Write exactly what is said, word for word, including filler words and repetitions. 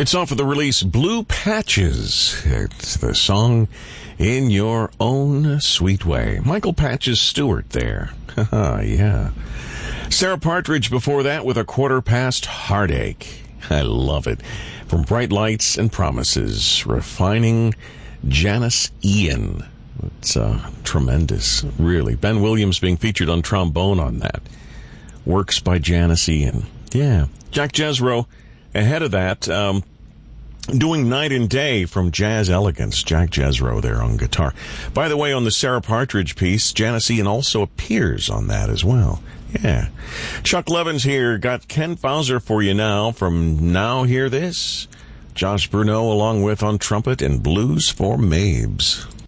It's off of the release Blue Patches. It's the song In Your Own Sweet Way. Michael Patches Stewart there. Yeah. Sarah Partridge before that with A Quarter Past Heartache. I love it. From Bright Lights and Promises, Refining Janice Ian. It's uh, tremendous, really. Ben Williams being featured on trombone on that. Works by Janice Ian. Yeah. Jack Jesro ahead of that, um, doing Night and Day from Jazz Elegance. Jack Jesro there on guitar. By the way, on the Sarah Partridge piece, Janice Ian also appears on that as well. Yeah. Chuck Levins here. Got Ken Fauser for you now from Now Hear This. Josh Bruneau along with on trumpet and Blues for Mabes.